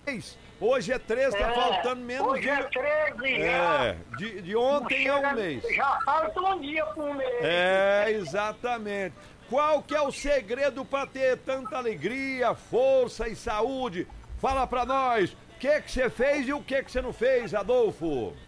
Hoje é 13, tá faltando menos hoje é 13 já. De ontem é um mês. Já falta um dia por um mês. Exatamente. Qual que é o segredo para ter tanta alegria, força e saúde? Fala pra nós, o que você fez e o que você não fez, Adolfo?